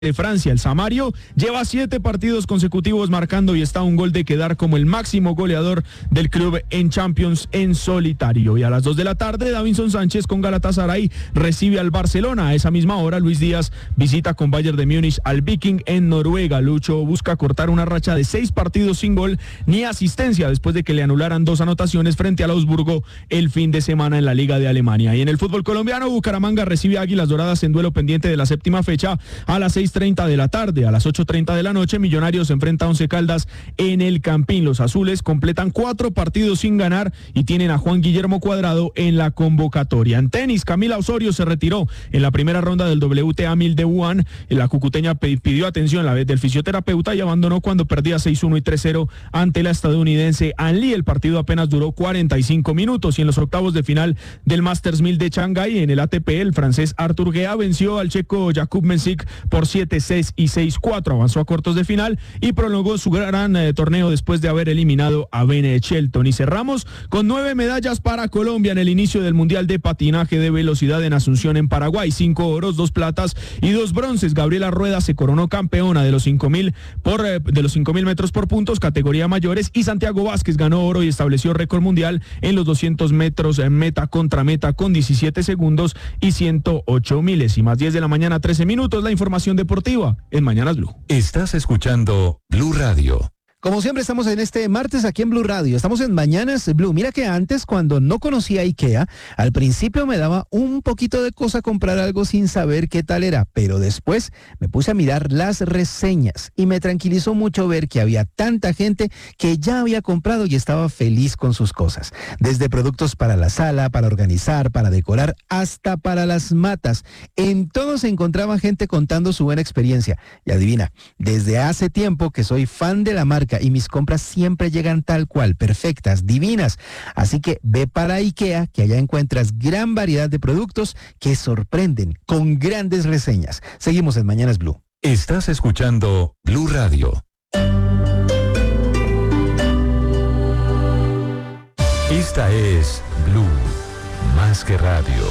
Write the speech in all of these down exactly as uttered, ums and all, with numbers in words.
de Francia. El Samario lleva siete partidos consecutivos marcando y está a un gol de quedar como el máximo goleador del club en Champions en solitario. Y a las dos de la tarde, Davinson Sánchez con Galatasaray recibe al Barcelona. A esa misma hora, Luis Díaz visita con Bayern de Múnich al Viking en Noruega. Lucho busca cortar una racha de seis partidos sin gol ni asistencia después de que le anularan dos anotaciones frente al Augsburgo el fin de semana en la Liga de Alemania. Y en el fútbol colombiano, Bucaramanga recibe a Águilas Doradas en duelo pendiente de la séptima fecha a las seis treinta de la tarde. A las ocho treinta de la noche, Millonarios se enfrenta a Once Caldas en el Campín. Los azules completan cuatro partidos sin ganar y tienen a Juan Guillermo Cuadrado en la convocatoria. En tenis, Camila Osorio se retiró en la primera ronda del W T A mil de Wuhan. La cucuteña pidió atención a la vez del fisioterapeuta y abandonó cuando perdía seis uno y tres cero ante la estadounidense An Lee. El partido apenas duró cuarenta y cinco minutos y en los octavos de final del Masters mil de Shanghái en el A T P, el francés Arthur Guéa venció al checo Jakub Mensik por siete seis y seis cuatro. Avanzó a cuartos de final y prolongó su gran eh, torneo después de haber eliminado a Ben Shelton. Y cerramos con nueve medallas para Colombia en el inicio del Mundial de Patinaje de Velocidad en Asunción, en Paraguay. Cinco oros, dos platas y dos bronces. Gabriela Rueda se coronó campeona de los cinco mil por eh, de los cinco mil metros por puntos, categoría mayores, y Santiago Vázquez ganó oro y estableció récord mundial en los doscientos metros eh, meta contra meta con diecisiete segundos y ciento ocho milésimas. diez de la mañana, trece minutos. La información deportiva en Mañanas Blue. Estás escuchando Blue Radio. Como siempre estamos en este martes aquí en Blue Radio, estamos en Mañanas Blue. Mira que antes, cuando no conocía IKEA, al principio me daba un poquito de cosa comprar algo sin saber qué tal era, pero después me puse a mirar las reseñas y me tranquilizó mucho ver que había tanta gente que ya había comprado y estaba feliz con sus cosas. Desde productos para la sala, para organizar, para decorar, hasta para las matas. En todo se encontraba gente contando su buena experiencia. Y adivina, desde hace tiempo que soy fan de la marca, y mis compras siempre llegan tal cual, perfectas, divinas. Así que ve para IKEA, que allá encuentras gran variedad de productos que sorprenden con grandes reseñas. Seguimos en Mañanas Blue. Estás escuchando Blue Radio. Esta es Blue, más que radio.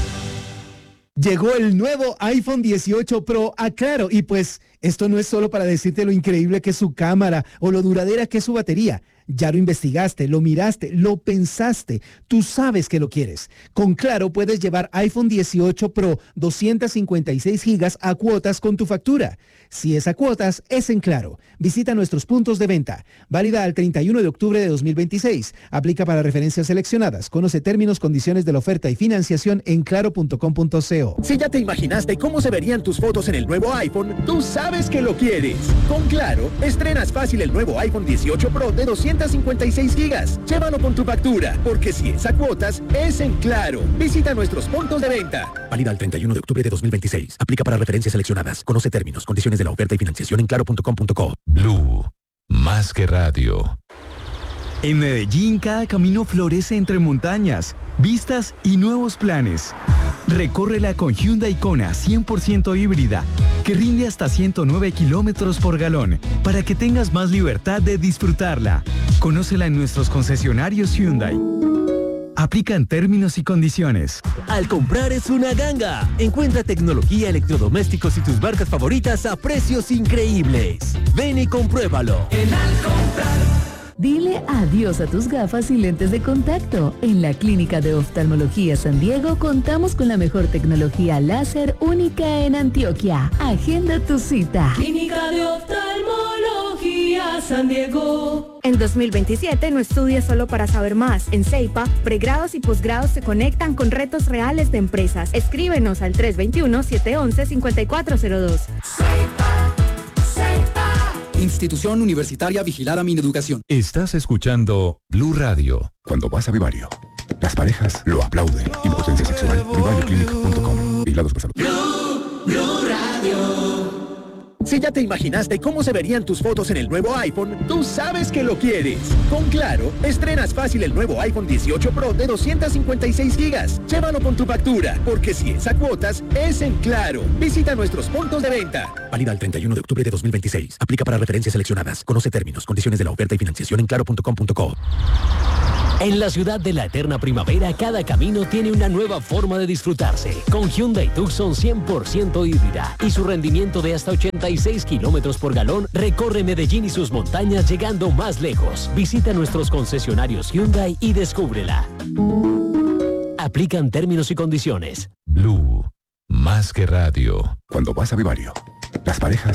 Llegó el nuevo iPhone dieciocho Pro a Claro y pues esto no es solo para decirte lo increíble que es su cámara o lo duradera que es su batería. Ya lo investigaste, lo miraste, lo pensaste, tú sabes que lo quieres. Con Claro puedes llevar iPhone dieciocho Pro doscientos cincuenta y seis gigas a cuotas con tu factura. Si es a cuotas, es en Claro. Visita nuestros puntos de venta. Válida al treinta y uno de octubre de dos mil veintiséis. Aplica para referencias seleccionadas. Conoce términos, condiciones de la oferta y financiación en claro punto com punto co. Si ya te imaginaste cómo se verían tus fotos en el nuevo iPhone, tú sabes que lo quieres. Con Claro, estrenas fácil el nuevo iPhone dieciocho Pro de doscientos cincuenta y seis gigas. Llévalo con tu factura, porque si es a cuotas, es en Claro. Visita nuestros puntos de venta. Válida al treinta y uno de octubre de dos mil veintiséis. Aplica para referencias seleccionadas. Conoce términos, condiciones de la oferta y financiación en claro punto com punto co. Blue, más que radio. En Medellín, cada camino florece entre montañas, vistas y nuevos planes. Recórrela con Hyundai Kona cien por ciento híbrida, que rinde hasta ciento nueve kilómetros por galón, para que tengas más libertad de disfrutarla. Conócela en nuestros concesionarios Hyundai. Aplican términos y condiciones. Al comprar es una ganga. Encuentra tecnología, electrodomésticos y tus marcas favoritas a precios increíbles. Ven y compruébalo. En Al Comprar. Dile adiós a tus gafas y lentes de contacto. En la Clínica de Oftalmología San Diego contamos con la mejor tecnología láser única en Antioquia. Agenda tu cita. Clínica de Oftalmología San Diego. En dos mil veintisiete no estudies solo para saber más. En CEIPA, pregrados y posgrados se conectan con retos reales de empresas. Escríbenos al tres dos uno, siete uno uno, cinco cuatro cero dos. CEIPA, CEIPA. Institución Universitaria Vigilada Mineducación. Estás escuchando Blue Radio. Cuando vas a Vivario, las parejas lo aplauden. Impotencia sexual. Vivario Clinic punto com. Vigilados por salud. Blue, Blue Radio. Si ya te imaginaste cómo se verían tus fotos en el nuevo iPhone, tú sabes que lo quieres. Con Claro, estrenas fácil el nuevo iPhone dieciocho Pro de doscientos cincuenta y seis gigas. Llévalo con tu factura, porque si es a cuotas, es en Claro. Visita nuestros puntos de venta. Válida al treinta y uno de octubre de dos mil veintiséis. Aplica para referencias seleccionadas. Conoce términos, condiciones de la oferta y financiación en claro punto com punto co. En la ciudad de la eterna primavera, cada camino tiene una nueva forma de disfrutarse. Con Hyundai Tucson cien por ciento híbrida y su rendimiento de hasta ochenta y seis kilómetros por galón, recorre Medellín y sus montañas llegando más lejos. Visita nuestros concesionarios Hyundai y descúbrela. Aplican términos y condiciones. Blue, más que radio. Cuando vas a Vivario, las parejas